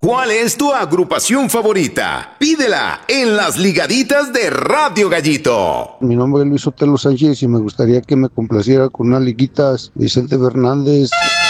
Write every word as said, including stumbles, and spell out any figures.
¿Cuál es tu agrupación favorita? Pídela en las ligaditas de Radio Gallito. Mi nombre es Luis Otelo Sánchez y me gustaría que me complaciera con unas liguitas Vicente Fernández.